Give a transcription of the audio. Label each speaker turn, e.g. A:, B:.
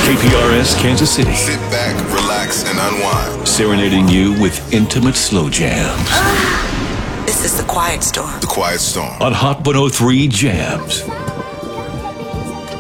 A: KPRS Kansas City.
B: Sit back, relax, and unwind.
A: Serenading you with intimate slow jams.
C: This is The Quiet Storm.
B: The Quiet Storm.
A: On Hot 103 Jams.